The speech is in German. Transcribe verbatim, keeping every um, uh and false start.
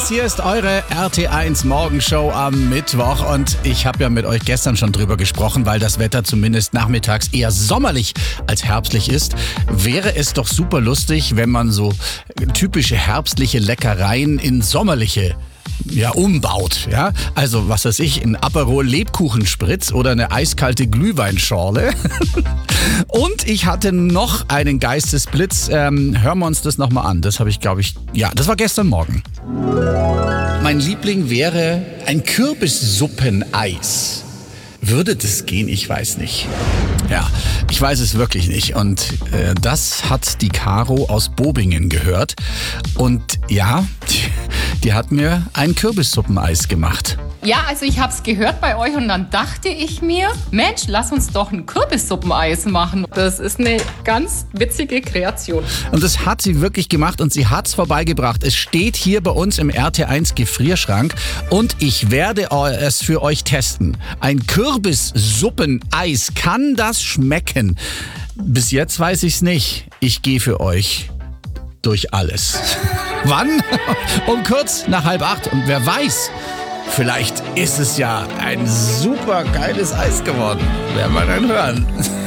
Servus, hier ist eure R T eins Morgenshow am Mittwoch und ich habe ja mit euch gestern schon drüber gesprochen, weil das Wetter zumindest nachmittags eher sommerlich als herbstlich ist. Wäre es doch super lustig, wenn man so typische herbstliche Leckereien in sommerliche ja, umbaut, ja. Also, was weiß ich, ein Aperol Lebkuchenspritz oder eine eiskalte Glühweinschorle. Und ich hatte noch einen Geistesblitz. Ähm, hören wir uns das nochmal an. Das habe ich, glaube ich, ja, das war gestern Morgen. Mein Liebling wäre ein Kürbissuppeneis. Würde das gehen? Ich weiß nicht. Ja, ich weiß es wirklich nicht. Und äh, das hat die Caro aus Bobingen gehört. Und ja, die, die hat mir ein Kürbissuppeneis gemacht. Ja, also ich habe es gehört bei euch und dann dachte ich mir, Mensch, lass uns doch ein Kürbissuppeneis machen. Das ist eine ganz witzige Kreation. Und das hat sie wirklich gemacht und sie hat's vorbeigebracht. Es steht hier bei uns im R T eins Gefrierschrank und ich werde es für euch testen. Ein Kürbissuppeneis, kann das schmecken? Bis jetzt weiß ich's nicht. Ich gehe für euch durch alles. Wann? Um kurz nach halb acht. Und wer weiß, vielleicht ist es ja ein super geiles Eis geworden. Werden wir dann hören.